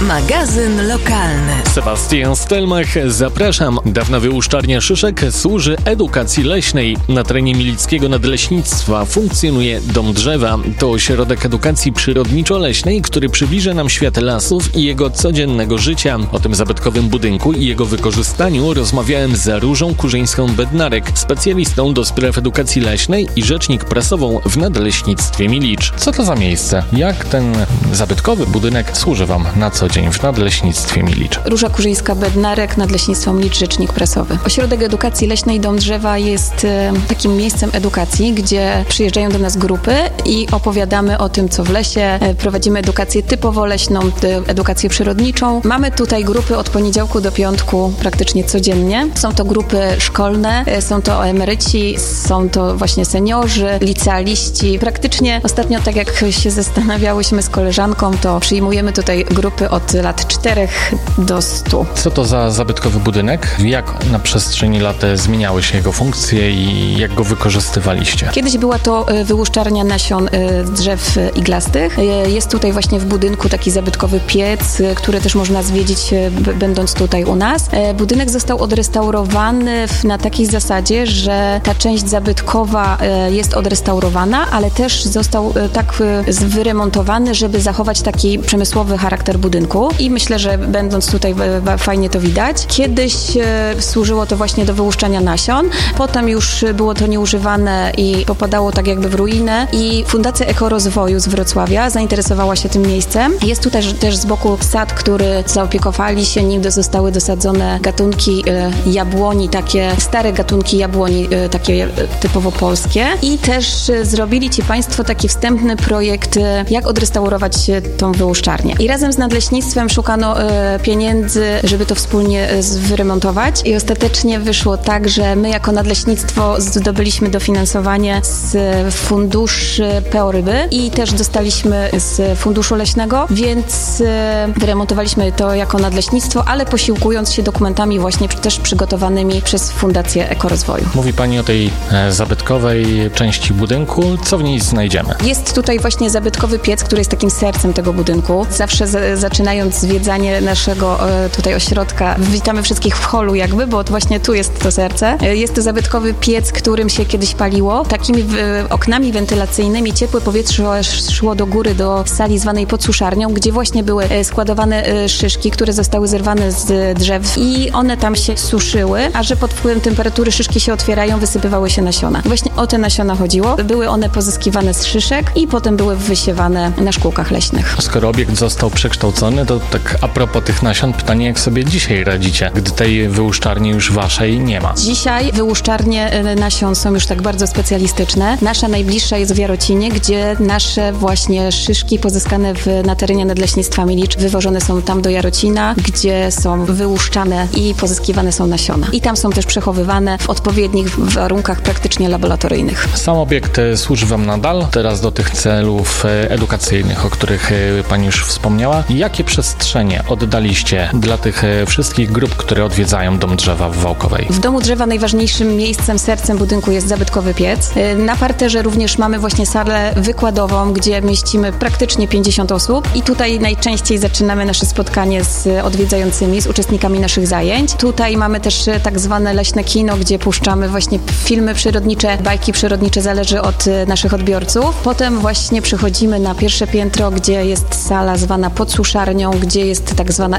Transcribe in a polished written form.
Magazyn lokalny. Sebastian Stelmach, zapraszam. Dawna wyłuszczarnia szyszek służy edukacji leśnej. Na terenie Milickiego Nadleśnictwa funkcjonuje Dom Drzewa. To ośrodek edukacji przyrodniczo-leśnej, który przybliża nam świat lasów i jego codziennego życia. O tym zabytkowym budynku i jego wykorzystaniu rozmawiałem z Różą Kurzyńską-Bednarek, specjalistą do spraw edukacji leśnej i rzecznik prasową w Nadleśnictwie Milicz. Co to za miejsce? Jak ten zabytkowy budynek służy Wam na co dzień w Nadleśnictwie Milicz? Róża Kurzyńska-Bednarek, Nadleśnictwo Milicz, rzecznik prasowy. Ośrodek edukacji leśnej Dom Drzewa jest takim miejscem edukacji, gdzie przyjeżdżają do nas grupy i opowiadamy o tym, co w lesie. Prowadzimy edukację typowo leśną, edukację przyrodniczą. Mamy tutaj grupy od poniedziałku do piątku praktycznie codziennie. Są to grupy szkolne, są to emeryci, są to właśnie seniorzy, licealiści. Praktycznie ostatnio, tak jak się zastanawiałyśmy z koleżanką, to przyjmujemy tutaj grupy od lat 4 do 100. Co to za zabytkowy budynek? Jak na przestrzeni lat zmieniały się jego funkcje i jak go wykorzystywaliście? Kiedyś była to wyłuszczarnia nasion drzew iglastych. Jest tutaj właśnie w budynku taki zabytkowy piec, który też można zwiedzić, będąc tutaj u nas. Budynek został odrestaurowany na takiej zasadzie, że ta część zabytkowa jest odrestaurowana, ale też został tak wyremontowany, żeby zachować taki przemysłowy charakter budynku i myślę, że będąc tutaj fajnie to widać. Kiedyś służyło to właśnie do wyłuszczania nasion, potem już było to nieużywane i popadało tak jakby w ruinę i Fundacja Ekorozwoju z Wrocławia zainteresowała się tym miejscem. Jest tutaj też z boku sad, który zaopiekowali się nim, zostały dosadzone gatunki jabłoni, takie stare gatunki jabłoni, takie typowo polskie i też zrobili ci Państwo taki wstępny projekt, jak odrestaurować tą wyłuszczarnię. I razem z Nadleśnictwem szukano pieniędzy, żeby to wspólnie wyremontować i ostatecznie wyszło tak, że my jako Nadleśnictwo zdobyliśmy dofinansowanie z funduszy PO Ryby i też dostaliśmy z funduszu leśnego, więc wyremontowaliśmy to jako Nadleśnictwo, ale posiłkując się dokumentami właśnie też przygotowanymi przez Fundację Ekorozwoju. Mówi Pani o tej zabytkowej części budynku. Co w niej znajdziemy? Jest tutaj właśnie zabytkowy piec, który jest takim sercem tego budynku. Zawsze zaczynając zwiedzanie naszego tutaj ośrodka, witamy wszystkich w holu jakby, bo właśnie tu jest to serce. Jest to zabytkowy piec, którym się kiedyś paliło. Takimi oknami wentylacyjnymi ciepłe powietrze szło do góry, do sali zwanej podsuszarnią, gdzie właśnie były składowane szyszki, które zostały zerwane z drzew i one tam się suszyły, a że pod wpływem temperatury szyszki się otwierają, wysypywały się nasiona. Właśnie o te nasiona chodziło. Były one pozyskiwane z szyszek i potem były wysiewane na szkółkach leśnych. Skoro obiekt został przekształcony, to tak a propos tych nasion, pytanie, jak sobie dzisiaj radzicie, gdy tej wyłuszczarni już waszej nie ma? Dzisiaj wyłuszczarnie nasion są już tak bardzo specjalistyczne. Nasza najbliższa jest w Jarocinie, gdzie nasze właśnie szyszki pozyskane na terenie Nadleśnictwa Milicz wywożone są tam do Jarocina, gdzie są wyłuszczane i pozyskiwane są nasiona. I tam są też przechowywane w odpowiednich warunkach praktycznie laboratoryjnych. Sam obiekt służy Wam nadal, teraz do tych celów edukacyjnych, o których Pani już wspomniała. Jakie przestrzenie oddaliście dla tych wszystkich grup, które odwiedzają Dom Drzewa w Wałkowej? W Domu Drzewa najważniejszym miejscem, sercem budynku jest zabytkowy piec. Na parterze również mamy właśnie salę wykładową, gdzie mieścimy praktycznie 50 osób i tutaj najczęściej zaczynamy nasze spotkanie z odwiedzającymi, z uczestnikami naszych zajęć. Tutaj mamy też tak zwane leśne kino, gdzie puszczamy właśnie filmy przyrodnicze, bajki przyrodnicze, zależy od naszych odbiorców. Potem właśnie przechodzimy na pierwsze piętro, gdzie jest sala zwana podsuszarnią, gdzie jest tak zwana